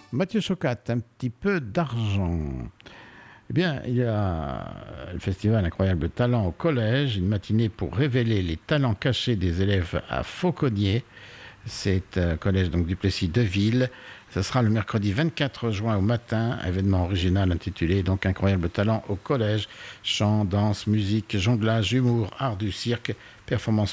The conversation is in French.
Mathieu Chocat, un petit peu d'argent. Eh bien, il y a le festival Incroyable Talent au collège, une matinée pour révéler les talents cachés des élèves à Fauconnier. C'est un collège donc du Plessis-Deville. Ce sera le mercredi 24 juin au matin, événement original intitulé donc Incroyable Talent au collège. Chant, danse, musique, jonglage, humour, art du cirque, performance